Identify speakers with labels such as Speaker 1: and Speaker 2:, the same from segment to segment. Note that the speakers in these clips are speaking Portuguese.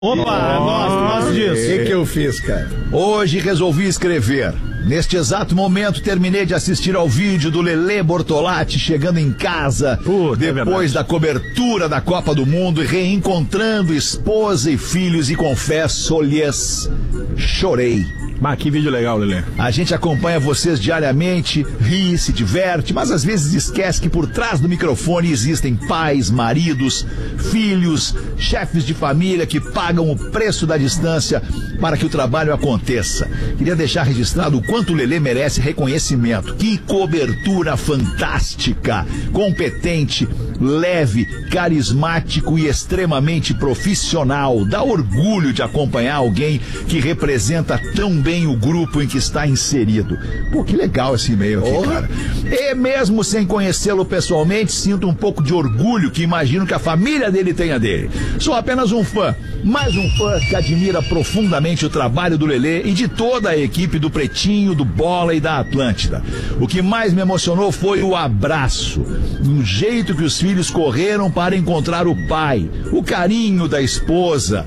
Speaker 1: Opa, gosto disso.
Speaker 2: O que eu fiz, cara?
Speaker 3: Hoje resolvi escrever. Neste exato momento terminei de assistir ao vídeo do Lelê Bortolatti chegando em casa depois da cobertura da Copa do Mundo e reencontrando esposa e filhos e confesso-lhes, chorei.
Speaker 1: Bah, que vídeo legal, Lelê.
Speaker 3: A gente acompanha vocês diariamente, ri, se diverte, mas às vezes esquece que por trás do microfone existem pais, maridos, filhos, chefes de família que pagam o preço da distância para que o trabalho aconteça. Queria deixar registrado o quanto o Lelê merece reconhecimento. Que cobertura fantástica, competente, leve, carismático e extremamente profissional. Dá orgulho de acompanhar alguém que representa tão bem o grupo em que está inserido. Pô, que legal esse e-mail aqui, cara. E mesmo sem conhecê-lo pessoalmente, sinto um pouco de orgulho que imagino que a família dele tenha dele. Sou apenas um fã, mais um fã que admira profundamente o trabalho do Lelê e de toda a equipe do Pretinho, do Bola e da Atlântida. O que mais me emocionou foi o abraço, o jeito que os filhos correram para encontrar o pai, o carinho da esposa,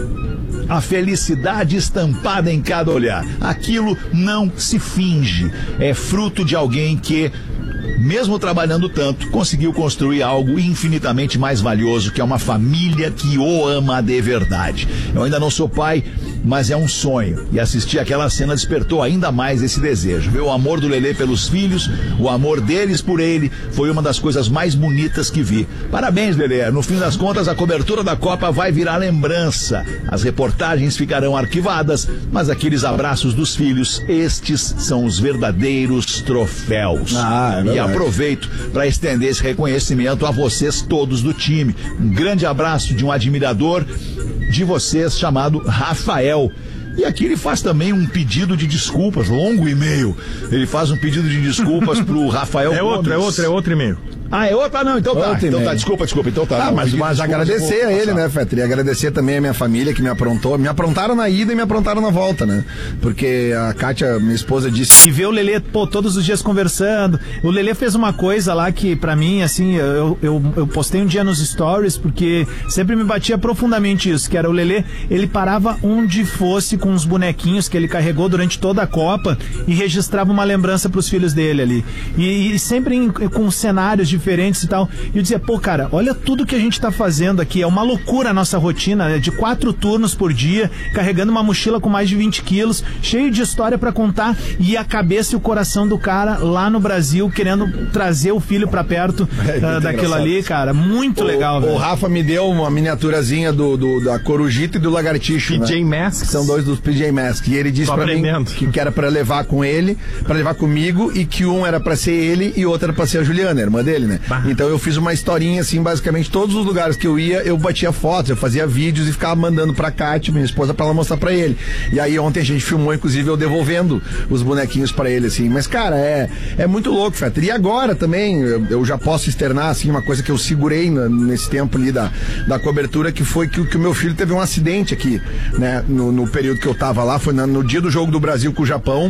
Speaker 3: a felicidade estampada em cada olhar. Aquilo não se finge. É fruto de alguém que, mesmo trabalhando tanto, conseguiu construir algo infinitamente mais valioso, que é uma família que o ama de verdade. Eu ainda não sou pai, mas é um sonho. E assistir aquela cena despertou ainda mais esse desejo. Ver o amor do Lelê pelos filhos, o amor deles por ele, foi uma das coisas mais bonitas que vi. Parabéns, Lelê. No fim das contas, a cobertura da Copa vai virar lembrança. As reportagens ficarão arquivadas, mas aqueles abraços dos filhos, estes são os verdadeiros troféus. E aproveito para estender esse reconhecimento a vocês todos do time. Um grande abraço de um admirador de vocês chamado Rafael. E aqui ele faz também um pedido de desculpas, longo e-mail. Ele faz um pedido de desculpas pro Rafael Gomes.
Speaker 1: É outro e-mail.
Speaker 3: Ah, é outro? Ah, não, então tá. Então tá, desculpa. Então tá.
Speaker 2: Mas agradecer a ele, né, Fetter? E agradecer também a minha família que me aprontou. Me aprontaram na ida e me aprontaram na volta, né? Porque a Kátia, minha esposa, disse...
Speaker 1: E ver o Lelê, todos os dias conversando. O Lelê fez uma coisa lá que, pra mim, assim, eu postei um dia nos stories, porque sempre me batia profundamente isso, que era o Lelê, ele parava onde fosse com os bonequinhos que ele carregou durante toda a Copa e registrava uma lembrança pros filhos dele ali. E sempre com cenários diferentes e tal. E eu dizia, pô, cara, olha tudo que a gente tá fazendo aqui. É uma loucura a nossa rotina, né? De 4 turnos por dia, carregando uma mochila com mais de 20 quilos, cheio de história pra contar, e a cabeça e o coração do cara lá no Brasil, querendo trazer o filho pra perto daquilo ali, cara. Muito legal, velho.
Speaker 2: O Rafa me deu uma miniaturazinha da Corujita e do Lagartixo,
Speaker 1: PJ Masks.
Speaker 2: São dois dos PJ Masks. E ele disse pra mim que era pra levar com ele, pra levar comigo, e que um era pra ser ele e o outro era pra ser a Juliana, a irmã dele, né? Então eu fiz uma historinha assim, basicamente todos os lugares que eu ia, eu batia fotos, eu fazia vídeos e ficava mandando pra Kátia, minha esposa, pra ela mostrar pra ele. E aí ontem a gente filmou, inclusive, eu devolvendo os bonequinhos pra ele, assim. Mas, cara, é muito louco, Fetter. E agora também, eu já posso externar, assim, uma coisa que eu segurei nesse tempo ali da cobertura, que foi que o meu filho teve um acidente aqui, né? No período que eu tava lá, foi no dia do jogo do Brasil com o Japão.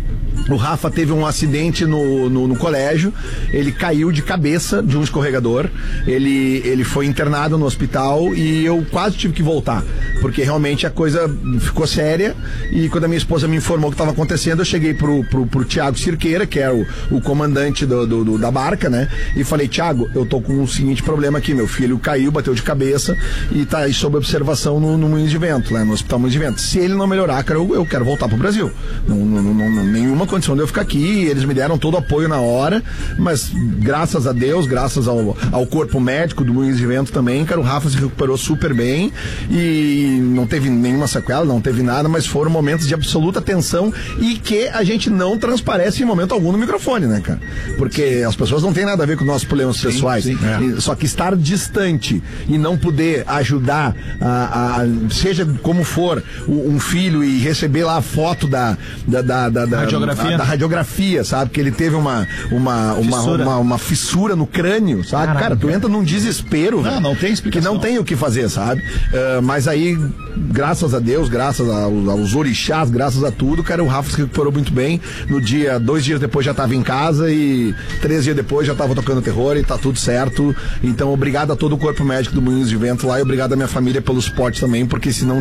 Speaker 2: O Rafa teve um acidente no colégio, ele caiu de cabeça de um escorregador, ele foi internado no hospital e eu quase tive que voltar, porque realmente a coisa ficou séria. E quando a minha esposa me informou o que estava acontecendo, eu cheguei pro Thiago Cirqueira, que é o comandante da barca, né? E falei, Thiago, eu tô com o seguinte problema aqui, meu filho caiu, bateu de cabeça e tá aí sob observação no Moinhos de Vento, né? No Hospital Moinhos de Vento. Se ele não melhorar, cara, eu quero voltar pro Brasil. Nenhuma condição de eu ficar aqui. Eles me deram todo o apoio na hora, mas graças a Deus, graças ao corpo médico do Moinhos de Vento também, cara, o Rafa se recuperou super bem e não teve nenhuma sequela, não teve nada, mas foram momentos de absoluta tensão e que a gente não transparece em momento algum no microfone, né, cara? Porque as pessoas não têm nada a ver com nossos problemas pessoais. Só que estar distante e não poder ajudar seja como for, um filho, e receber lá a foto da da radiografia, sabe? Que ele teve uma fissura no crânio, sabe? Caraca. Cara, tu entra num desespero,
Speaker 3: não tem explicação.
Speaker 2: Que não tem o que fazer, sabe? Mas aí, graças a Deus, graças aos orixás, graças a tudo, cara, o Rafa se recuperou muito bem. 2 dias depois já tava em casa e 3 dias depois já tava tocando terror e tá tudo certo. Então, obrigado a todo o corpo médico do Moinhos de Vento lá e obrigado à minha família pelo suporte também, porque senão